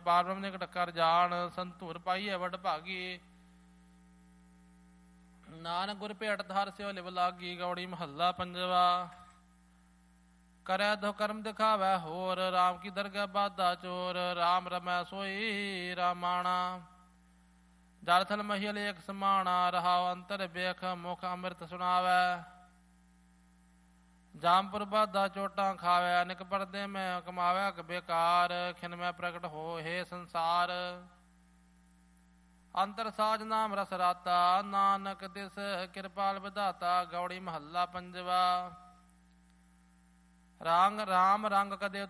ਪਾਰ ਬ੍ਰਹਮ ਨਿਕਟ ਕਰ ਜਾਣ, ਸੰਤੂਰ ਪਾਈਏ ਵੱਡ ਭਾਗੀ। ਨਾਨਕ ਗੁਰ ਭੇਟ ਹਰਿ ਸਿਉ ਲਿਵ ਲਾਗੀ। ਗੌੜੀ ਮਹੱਲਾ ਪੰਜਵਾ। ਕਰੈ ਦੁ ਕਰਮ ਦਿਖਾਵੈ ਹੋਰ, ਰਾਮ ਕੀ ਦਰਗਹਿ ਬਾਧਾ ਚੋਰ। ਰਾਮ ਰਮੈ ਸੋਈ ਰਾਮਾਣਾ, ਜਲ ਥਲ ਮਹੀਲ ਏਕ ਸਮਾਣਾ। ਰਹਾਉ ਅੰਤਰ ਬੇਖ ਮੁਖ ਅੰਮ੍ਰਿਤ ਸੁਣਾਵੈ। ਜਾਮਪੁਰ ਬਾਧਾ ਚੋਟਾਂ ਖਾਵੈ, ਅਨਿਕ ਪਰਦੇ ਮੈਂ ਕਮਾਵੈ ਬੇਕਾਰ। ਖਿਨ ਮੈਂ ਪ੍ਰਗਟ ਹੋ ਹੇ ਸੰਸਾਰ, ਅੰਤਰ ਸਾਜ ਨਾਮ ਰਸ ਰਾਤਾ। ਨਾਨਕ ਤਿਸ ਕਿਰਪਾਲ ਵਿਧਾਤਾ। ਗੌੜੀ ਮਹੱਲਾ ਪੰਜਵਾ। ਰਾਮ ਰੰਗ ਕਦੇ